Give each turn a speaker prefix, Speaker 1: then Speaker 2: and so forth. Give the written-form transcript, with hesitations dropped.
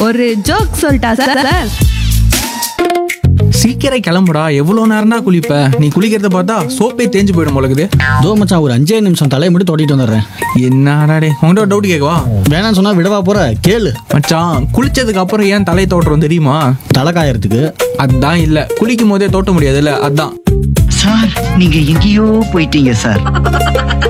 Speaker 1: ஒரு ஜோக் சொல்லிட்டா சார்?
Speaker 2: சீக்கிரம் கிளம்புடா, எவ்வளோ நேரம் தான் குளிப்ப? நீ குளிக்கிறத பார்த்தா சோப்பே தேஞ்சு போயிடும் போலக்குது.
Speaker 3: தோ மச்சான், ஒரு 5 நிமிஷம் தலையை மட்டும் தொட்டிட்டு வந்துடுறேன்.
Speaker 2: என்னடா டே, உங்கள்கிட்ட ஒரு டவுட் கேட்கவா?
Speaker 3: வேணாம்னு சொன்னா விடவா போற? கேளு.
Speaker 2: மச்சான், குளிச்சதுக்கு அப்புறம் ஏன் தலையை தோட்டுறோம் தெரியுமா?
Speaker 3: தலை காயறதுக்கு.
Speaker 2: அதான் இல்ல, குளிக்கும் போதே தோட்ட முடியாதுல்ல, அதான்.
Speaker 4: சார், நீங்க எங்கேயோ போயிட்டீங்க சார்.